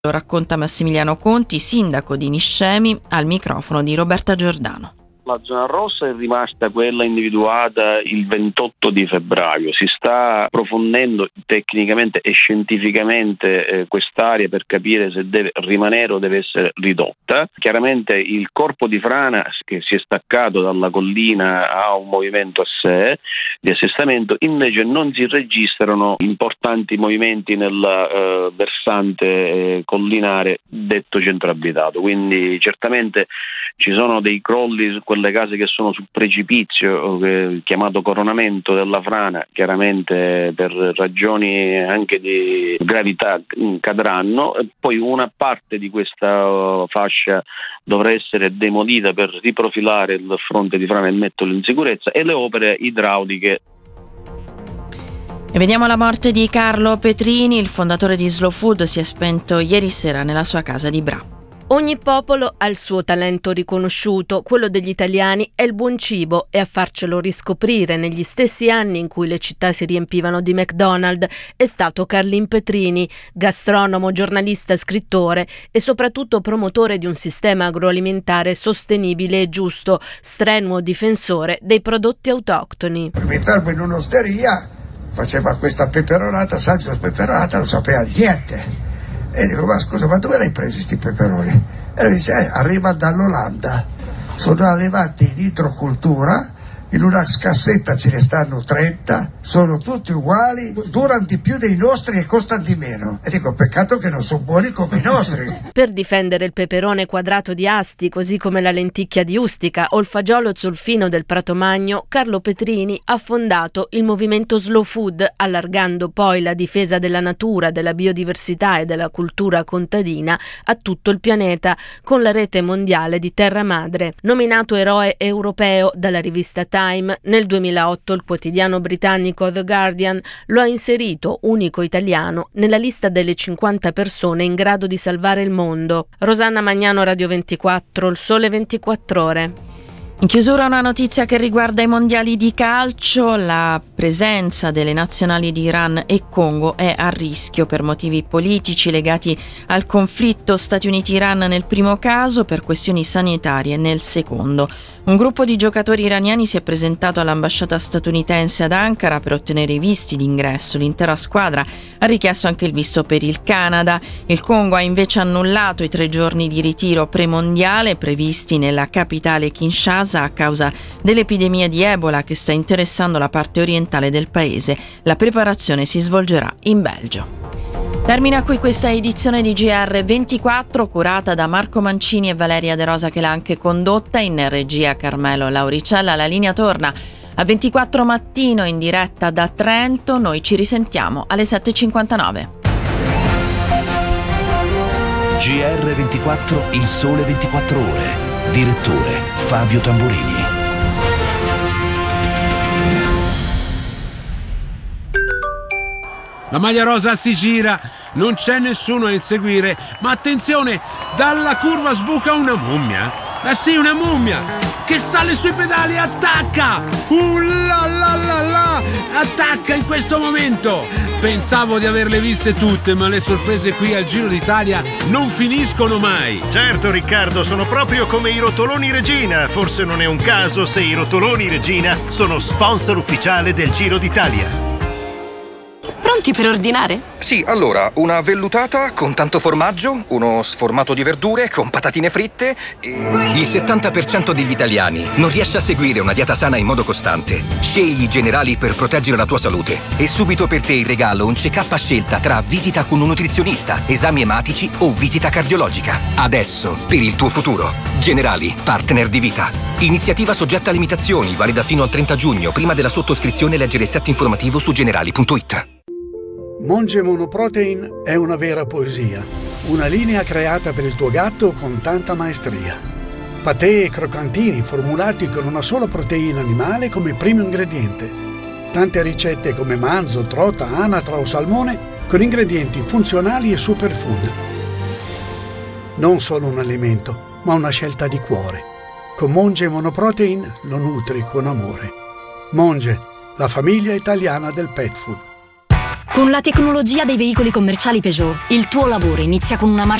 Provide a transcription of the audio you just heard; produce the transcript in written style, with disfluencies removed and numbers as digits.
Lo racconta Massimiliano Conti, sindaco di Niscemi, al microfono di Roberta Giordano. La zona rossa è rimasta quella individuata il 28 di febbraio. Si sta approfondendo tecnicamente e scientificamente quest'area per capire se deve rimanere o deve essere ridotta. Chiaramente il corpo di frana che si è staccato dalla collina ha un movimento a sé di assestamento, invece non si registrano importanti movimenti nel versante collinare detto centro abitato. Quindi certamente ci sono dei crolli su quelle case che sono sul precipizio, chiamato coronamento della frana, chiaramente per ragioni anche di gravità cadranno, e poi una parte di questa fascia dovrà essere demolita per riprofilare il fronte di frana e metterlo in sicurezza, e le opere idrauliche. E veniamo alla morte di Carlo Petrini. Il fondatore di Slow Food si è spento ieri sera nella sua casa di Bra. Ogni popolo ha il suo talento riconosciuto, quello degli italiani è il buon cibo, e a farcelo riscoprire negli stessi anni in cui le città si riempivano di McDonald's è stato Carlin Petrini, gastronomo, giornalista, scrittore e soprattutto promotore di un sistema agroalimentare sostenibile e giusto, strenuo difensore dei prodotti autoctoni. Per mettermi in un'osteria faceva questa peperonata, salsa peperonata, non sapeva di niente. E dico, ma scusa, ma dove l'hai presi sti peperoni? E lui dice, arriva dall'Olanda, sono allevati in idrocultura, in una cassetta ce ne stanno 30, sono tutti uguali, durano di più dei nostri e costano di meno. E dico, peccato che non sono buoni come i nostri. Per difendere il peperone quadrato di Asti, così come la lenticchia di Ustica o il fagiolo zolfino del Prato Magno, Carlo Petrini ha fondato il movimento Slow Food, allargando poi la difesa della natura, della biodiversità e della cultura contadina a tutto il pianeta, con la rete mondiale di Terra Madre. Nominato eroe europeo dalla rivista Time, nel 2008 il quotidiano britannico The Guardian lo ha inserito, unico italiano, nella lista delle 50 persone in grado di salvare il mondo. Rosanna Magnano, Radio 24, Il Sole 24 Ore. In chiusura una notizia che riguarda i mondiali di calcio. La presenza delle nazionali di Iran e Congo è a rischio per motivi politici legati al conflitto Stati Uniti-Iran nel primo caso, per questioni sanitarie nel secondo. Un gruppo di giocatori iraniani si è presentato all'ambasciata statunitense ad Ankara per ottenere i visti d'ingresso. L'intera squadra ha richiesto anche il visto per il Canada. Il Congo ha invece annullato i 3 giorni di ritiro premondiale previsti nella capitale Kinshasa a causa dell'epidemia di Ebola che sta interessando la parte orientale del paese. La preparazione si svolgerà in Belgio. Termina qui questa edizione di GR24 curata da Marco Mancini e Valeria De Rosa, che l'ha anche condotta. In regia Carmelo Lauricella. La linea torna a 24 mattino in diretta da Trento. Noi ci risentiamo alle 7.59. GR24, Il Sole 24 Ore. Direttore Fabio Tamburini. La maglia rosa si gira, non c'è nessuno a inseguire, ma attenzione, dalla curva sbuca una mummia. Sì, una mummia che sale sui pedali e attacca. La la la la, attacca in questo momento. Pensavo di averle viste tutte, ma le sorprese qui al Giro d'Italia non finiscono mai. Certo Riccardo, sono proprio come i rotoloni Regina. Forse non è un caso se i rotoloni Regina sono sponsor ufficiale del Giro d'Italia. Pronti per ordinare? Sì, allora, una vellutata con tanto formaggio, uno sformato di verdure con patatine fritte e... Il 70% degli italiani non riesce a seguire una dieta sana in modo costante. Scegli i Generali per proteggere la tua salute. E subito per te in regalo un check-up a scelta tra visita con un nutrizionista, esami ematici o visita cardiologica. Adesso, per il tuo futuro. Generali, partner di vita. Iniziativa soggetta a limitazioni, valida fino al 30 giugno. Prima della sottoscrizione leggere il set informativo su generali.it. Monge Monoprotein è una vera poesia, una linea creata per il tuo gatto con tanta maestria. Patè e croccantini formulati con una sola proteina animale come primo ingrediente. Tante ricette come manzo, trota, anatra o salmone con ingredienti funzionali e superfood. Non solo un alimento, ma una scelta di cuore. Con Monge Monoprotein lo nutri con amore. Monge, la famiglia italiana del pet food. Con la tecnologia dei veicoli commerciali Peugeot, il tuo lavoro inizia con una marcia